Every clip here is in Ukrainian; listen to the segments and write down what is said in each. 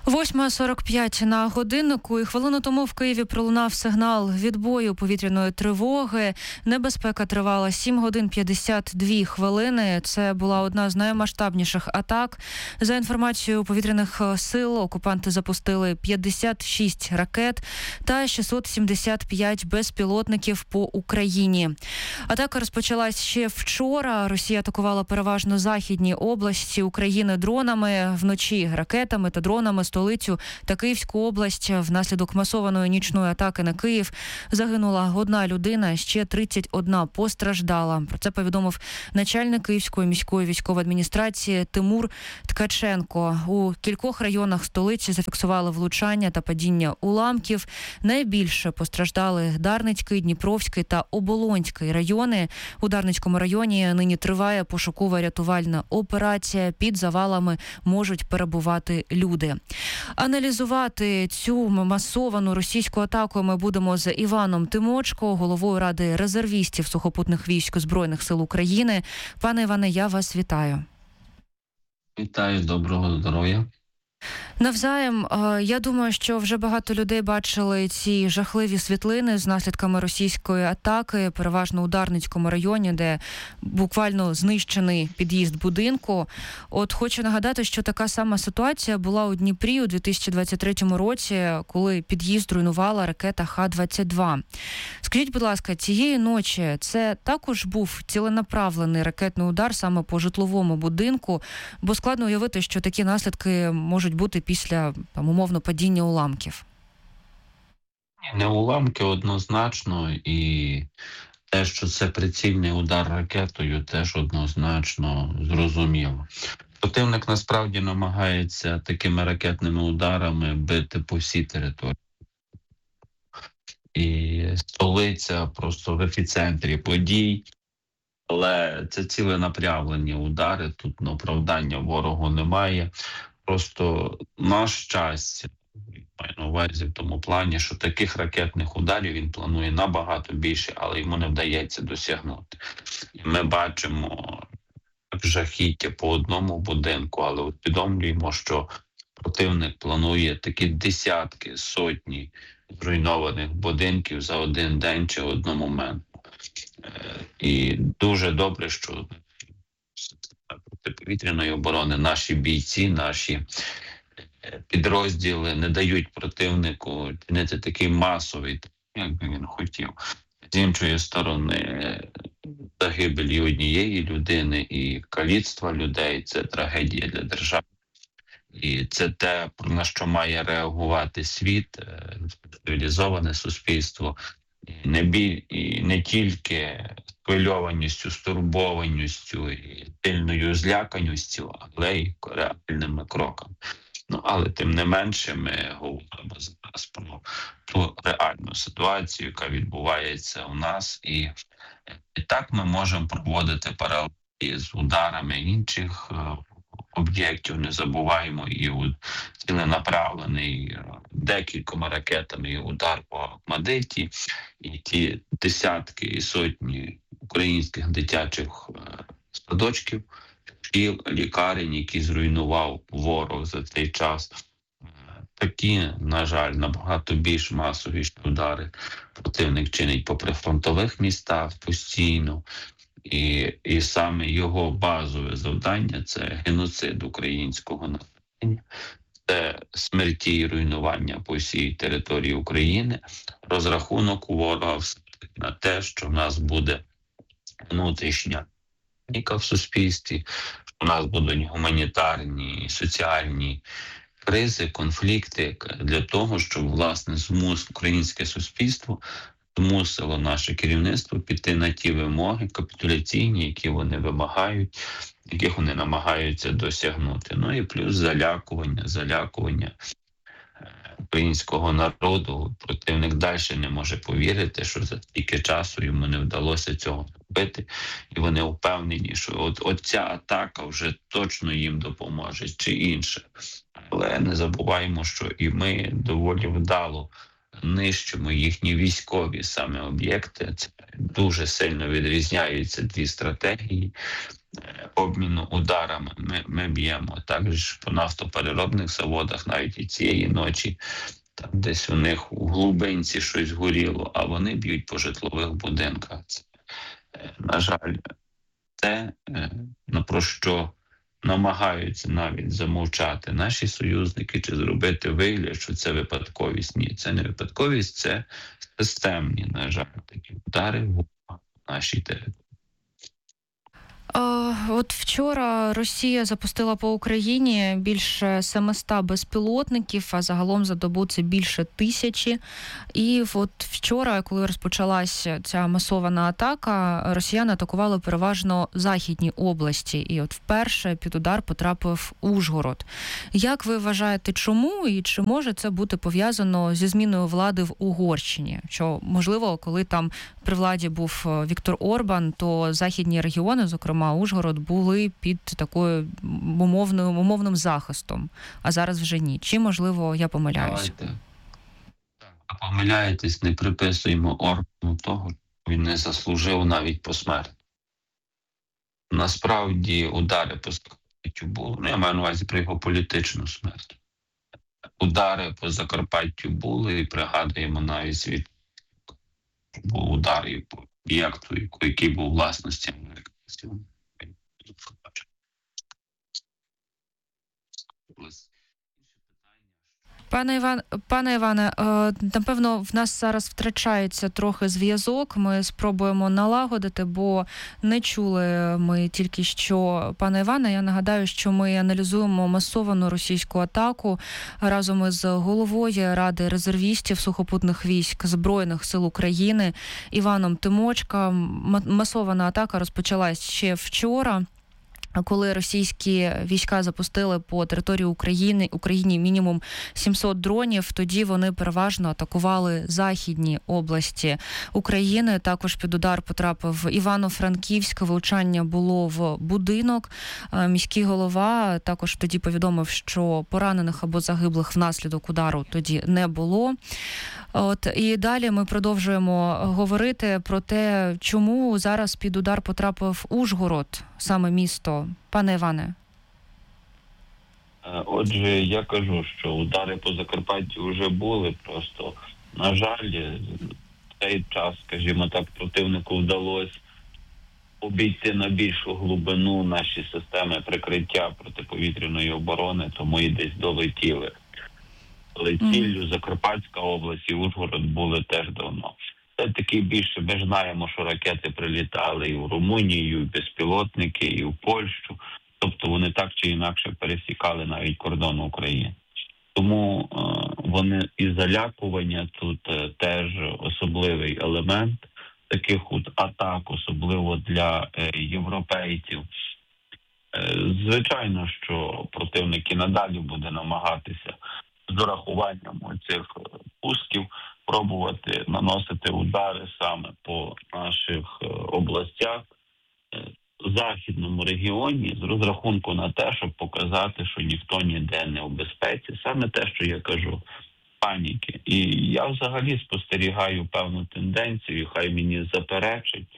8:45 на годиннику, і хвилину тому в Києві пролунав сигнал відбою повітряної тривоги. Небезпека тривала 7 годин 52 хвилини. Це була одна з наймасштабніших атак. За інформацією повітряних сил, окупанти запустили 56 ракет та 675 безпілотників по Україні. Атака розпочалась ще вчора. Росія атакувала переважно західні області України дронами, вночі ракетами та дронами столицю та Київську область. Внаслідок масованої нічної атаки на Київ загинула одна людина, ще 31 постраждала. Про це повідомив начальник Київської міської військової адміністрації Тимур Ткаченко. У кількох районах столиці зафіксували влучання та падіння уламків. Найбільше постраждали Дарницький, Дніпровський та Оболонський райони. У Дарницькому районі нині триває пошуково-рятувальна операція. Під завалами можуть перебувати люди. Аналізувати цю масовану російську атаку ми будемо з Іваном Тимочко, головою Ради резервістів сухопутних військ Збройних сил України. Пане Іване, я вас вітаю. Вітаю, доброго здоров'я. Навзаєм, я думаю, що вже багато людей бачили ці жахливі світлини з наслідками російської атаки, переважно у Дарницькому районі, де буквально знищений під'їзд будинку. От хочу нагадати, що така сама ситуація була у Дніпрі у 2023 році, коли під'їзд руйнувала ракета Х-22. Скажіть, будь ласка, цієї ночі це також був ціленаправлений ракетний удар саме по житловому будинку, бо складно уявити, що такі наслідки можуть бути після, умовно, падіння уламків? Не уламки однозначно, і те, що це прицільний удар ракетою, теж однозначно зрозуміло. Противник насправді намагається такими ракетними ударами бити по всій території. І столиця просто в епіцентрі подій, але це ціленаправлені удари, тут оправдання ворогу немає. Просто на щастя, маю на увазі в тому плані, що таких ракетних ударів він планує набагато більше, але йому не вдається досягнути. І ми бачимо жахіття по одному будинку, але усвідомлюємо, що противник планує такі десятки, сотні зруйнованих будинків за один день чи один момент. І дуже добре, що протиповітряної оборони наші бійці, наші підрозділи не дають противнику чинити такий масовий, як би він хотів. З іншої сторони, загибелі однієї людини і каліцтва людей – це трагедія для держави. І це те, на що має реагувати світ, цивілізоване суспільство. І не тільки хвильованістю, стурбованістю і сильною зляканістю, але й реальними кроками. Але тим не менше ми говоримо зараз про ту реальну ситуацію, яка відбувається у нас. І так ми можемо проводити паралелі з ударами інших об'єктів. Не забуваємо і ціленаправлений декількома ракетами удар по Охмадиті, і ті десятки і сотні українських дитячих садочків, шкіл, лікарень, які зруйнував ворог за цей час. Такі, на жаль, набагато більш масові удари противник чинить по прифронтових містах постійно. І саме його базове завдання – це геноцид українського населення, це смерті і руйнування по всій території України, розрахунок у ворога на те, що в нас буде внутрішня паніка в суспільстві, що в нас будуть гуманітарні, соціальні кризи, конфлікти, для того, щоб, власне, українське суспільство змусило наше керівництво піти на ті вимоги капітуляційні, які вони вимагають, яких вони намагаються досягнути. І плюс залякування українського народу. Противник далі не може повірити, що за стільки часу йому не вдалося цього зробити. І вони впевнені, що от ця атака вже точно їм допоможе, чи інше. Але не забуваємо, що і ми доволі вдало нищимо їхні військові саме об'єкти. Це дуже сильно відрізняються дві стратегії обміну ударами. Ми б'ємо також по нафтопереробних заводах, навіть і цієї ночі. Там десь у них у глибинці щось горіло, а вони б'ють по житлових будинках. Це, на жаль, те, про що намагаються навіть замовчати наші союзники чи зробити вигляд, що це випадковість. Ні, це не випадковість, це системні, на жаль, такі удари в нашій території. От вчора Росія запустила по Україні більше 700 безпілотників, а загалом за добу це більше 1000. І от вчора, коли розпочалася ця масована атака, росіяни атакували переважно західні області. І от вперше під удар потрапив Ужгород. Як ви вважаєте, чому і чи може це бути пов'язано зі зміною влади в Угорщині? Що, можливо, коли там при владі був Віктор Орбан, то західні регіони, зокрема Ужгород, були під такою умовним захистом, а зараз вже ні. Чи, можливо, я помиляюсь? А помиляєтесь, не приписуємо Орбану того, що він не заслужив навіть посмертно. Насправді удари по Закарпаттю були, я маю на увазі про його політичну смерть. Удари по Закарпаттю були, і пригадуємо навіть світ, був удар і по об'єкту, який був власності американців. Пане Іване, напевно, в нас зараз втрачається трохи зв'язок. Ми спробуємо налагодити, бо не чули ми тільки що пана Івана. Я нагадаю, що ми аналізуємо масовану російську атаку разом із головою Ради резервістів сухопутних військ Збройних сил України Іваном Тимочка. Масована атака розпочалась ще вчора, коли російські війська запустили по території Україні мінімум 700 дронів, тоді вони переважно атакували західні області України. Також під удар потрапив Івано-Франківськ, влучання було в будинок. Міський голова також тоді повідомив, що поранених або загиблих внаслідок удару тоді не було. І далі ми продовжуємо говорити про те, чому зараз під удар потрапив Ужгород, саме місто. Пане Іване. Отже, я кажу, що удари по Закарпаттю вже були, просто, на жаль, в цей час, скажімо так, противнику вдалося обійти на більшу глибину наші системи прикриття протиповітряної оборони, тому і десь долетіли. Але ціллю Закарпатська область і Ужгород були теж давно. Це таки більше, ми ж знаємо, що ракети прилітали і в Румунію, і в безпілотники, і в Польщу. Тобто вони так чи інакше пересікали навіть кордон України. Тому вони і залякування тут теж особливий елемент таких атак, особливо для європейців. Звичайно, що противник і надалі буде намагатися з урахуванням цих пусків пробувати наносити удари саме по наших областях в західному регіоні з розрахунку на те, щоб показати, що ніхто ніде не в безпеці. Саме те, що я кажу, паніки. І я взагалі спостерігаю певну тенденцію, хай мені заперечить.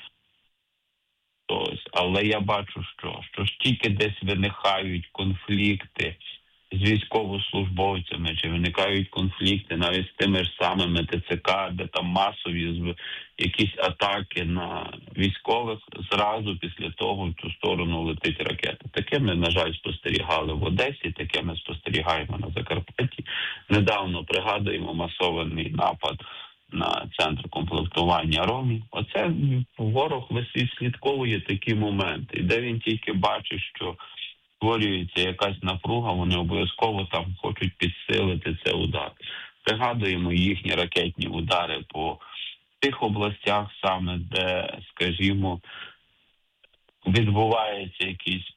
Але я бачу, що ж тільки десь виникають конфлікти з військовослужбовцями, чи виникають конфлікти навіть з тими ж самими ТЦК, де там масові якісь атаки на військових, зразу після того в цю сторону летить ракета. Таке ми, на жаль, спостерігали в Одесі, таке ми спостерігаємо на Закарпатті. Недавно пригадуємо масований напад на центр комплектування ромів. Оце ворог відслідковує такі моменти. І де він тільки бачить, що створюється якась напруга, вони обов'язково там хочуть підсилити цей удар. Пригадуємо їхні ракетні удари по тих областях саме, де, скажімо, відбуваються якісь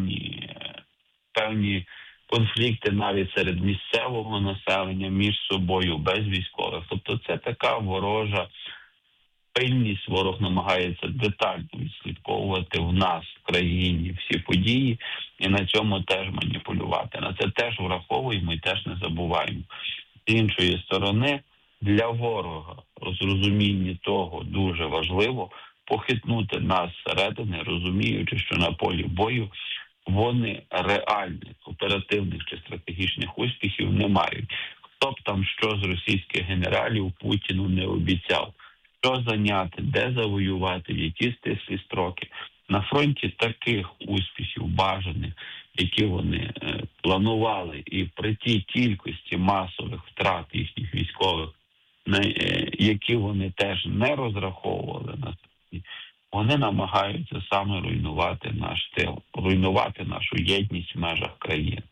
певні конфлікти навіть серед місцевого населення між собою, без військових. Тобто це така ворожа пильність, ворог намагається детально відслідковувати в нас, в країні, всі події, і на цьому теж маніпулювати. На це теж враховуємо і теж не забуваємо. З іншої сторони, для ворога в зрозумінні того дуже важливо похитнути нас зсередини, розуміючи, що на полі бою вони реальних оперативних чи стратегічних успіхів не мають. Хто б там що з російських генералів Путіну не обіцяв, що зайняти, де завоювати, в які стислі строки. На фронті таких успіхів бажаних, які вони планували, і при тій кількості масових втрат їхніх військових, на які вони теж не розраховували на це, вони намагаються саме руйнувати наш тил, руйнувати нашу єдність в межах країни.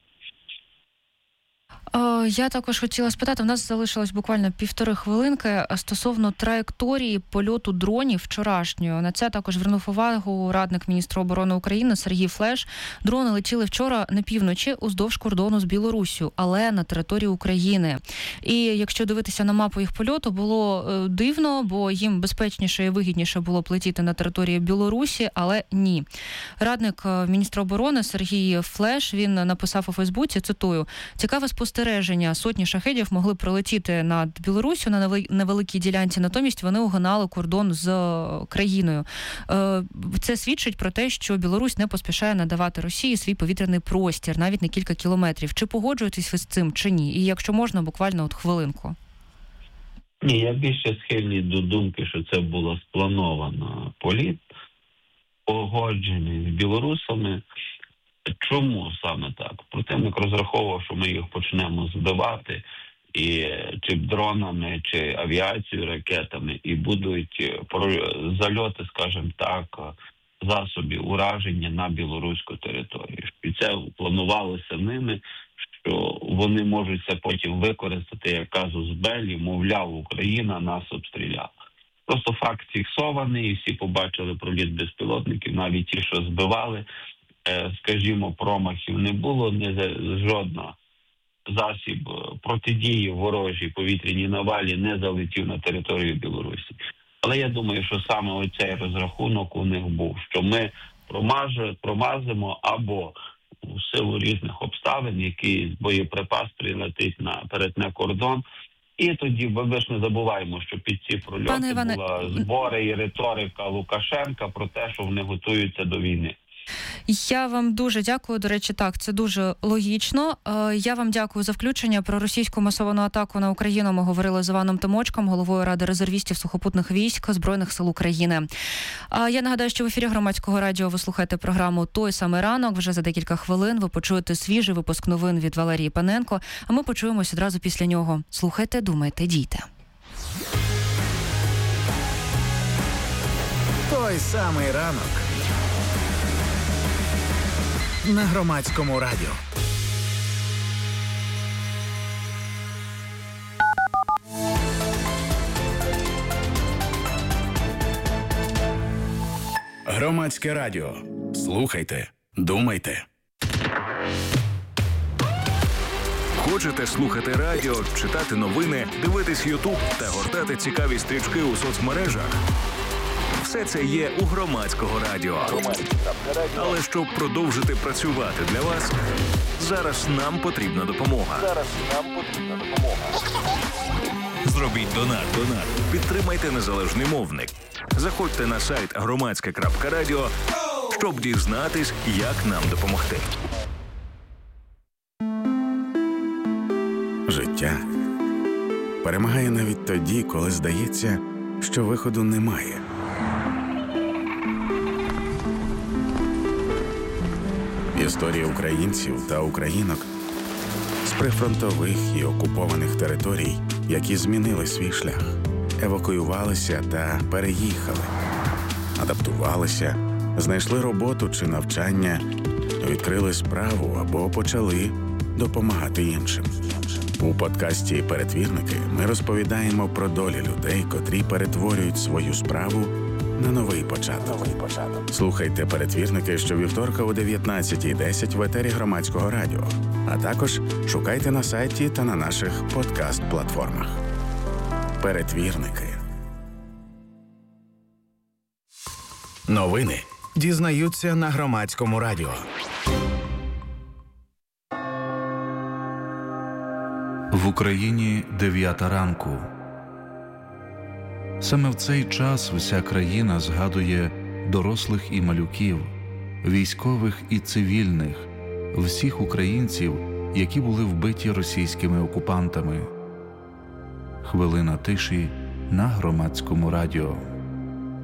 Я також хотіла спитати, в нас залишилось буквально 1,5 хвилинки стосовно траєкторії польоту дронів вчорашньої. На це також звернув увагу радник міністра оборони України Сергій Флеш. Дрони летіли вчора на півночі уздовж кордону з Білоруссю, але на території України. І якщо дивитися на мапу їх польоту, було дивно, бо їм безпечніше і вигідніше було б летіти на території Білорусі, але ні. Радник міністра оборони Сергій Флеш, він написав у Фейсбуці, цитую, «Цікаве спостереження. Сотні шахедів могли пролетіти над Білоруссю на невеликій ділянці, натомість вони огинали кордон з країною. Це свідчить про те, що Білорусь не поспішає надавати Росії свій повітряний простір, навіть на кілька кілометрів. Чи погоджуєтесь ви з цим, чи ні? І якщо можна, буквально хвилинку. Ні, я більше схильний до думки, що це було сплановано політ, погоджений з білорусами. Чому саме так? Противник розраховував, що ми їх почнемо збивати і чи дронами, чи авіацією, ракетами, і будуть зальоти, скажімо так, засобів ураження на білоруську територію. І це планувалося ними, що вони можуть це потім використати як казус беллі, мовляв, Україна нас обстріляла. Просто факт фіксований, і всі побачили проліт безпілотників, навіть ті, що збивали, скажімо, промахів не було, жодного засіб протидії ворожій повітряній навалі не залетів на територію Білорусі. Але я думаю, що саме оцей розрахунок у них був, що ми промазимо або в силу різних обставин, який боєприпас прилетить на перетне кордон. І тоді, ми ж не забуваємо, що під ці прольоти була збори і риторика Лукашенка про те, що вони готуються до війни. Я вам дуже дякую. До речі, так, це дуже логічно. Я вам дякую за включення. Про російську масовану атаку на Україну ми говорили з Іваном Тимочком, головою Ради резервістів сухопутних військ Збройних сил України. Я нагадаю, що в ефірі Громадського радіо ви слухаєте програму «Той самий ранок». Вже за декілька хвилин ви почуєте свіжий випуск новин від Валерії Паненко, а ми почуємось одразу після нього. Слухайте, думайте, дійте. Той самий ранок. На Громадському радіо. Громадське радіо. Слухайте, думайте. Хочете слухати радіо, читати новини, дивитись Ютуб та гортати цікаві стрічки у соцмережах? Все це є у Громадського радіо. Але щоб продовжити працювати для вас, зараз нам потрібна допомога. Зробіть донат. Підтримайте незалежний мовник. Заходьте на сайт громадське.радіо, щоб дізнатись, як нам допомогти. Життя перемагає навіть тоді, коли здається, що виходу немає. Історії українців та українок з прифронтових і окупованих територій, які змінили свій шлях, евакуювалися та переїхали, адаптувалися, знайшли роботу чи навчання, відкрили справу або почали допомагати іншим. У подкасті «Перетвірники» ми розповідаємо про долі людей, котрі перетворюють свою справу на новий початок. Слухайте «Перетвірники» щовівторка о 19:10 в етері Громадського радіо. А також шукайте на сайті та на наших подкаст-платформах. «Перетвірники». Новини дізнаються на Громадському радіо. В Україні 9 ранку. Саме в цей час вся країна згадує дорослих і малюків, військових і цивільних, всіх українців, які були вбиті російськими окупантами. Хвилина тиші на Громадському радіо.